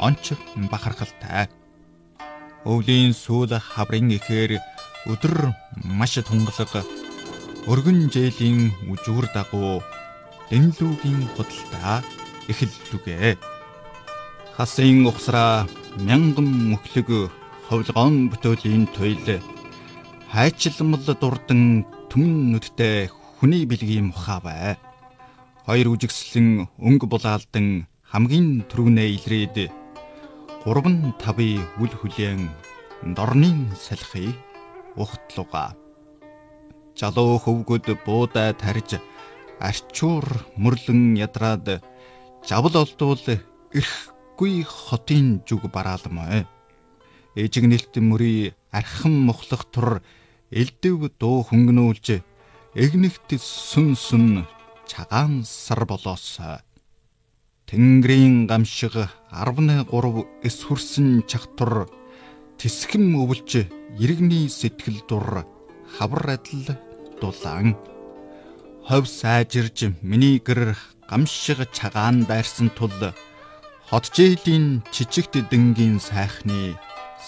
онч бахархалтай. Өвлийн сүүл хаврын ихээр өдөр маш тунгалаг өргөн жээлийн үжүүр дагуу дэнлүүгийн худалдаа эхэллүгэ. Хасын ухсраа мянган мөхлөг ховлгоон бүтөөлийн туйл хайчилмал дурдан түмэн нүдтэй хүний бэлгийн мухавэ. Хоёр үжигслэн өнгө булаалдан хамгийн түрүүнээ илрээд 3-5 үл хүлээн дорны салхи ухтлуга. Жалуу хөвгөд буудай тарж арчуур мөрлөн ядраад жавл олдвол эрхгүй хотын зүг бараалмай. Эжигнэлт мөрий архан мухлах тур элдэв дуу хөнгнүүлж эгнэгт сүн чагаан сар болоосоо. Тэнгэрийн гамшиг 13 эс хүрсэн чахтур тисхэм өвлж иргэний сэтгэл дур хавар адил дулаан. Хов сайжирж миний гэр гамшиг чагаан дайрсан тул хот жээлийн чичигт дэнгийн сайхны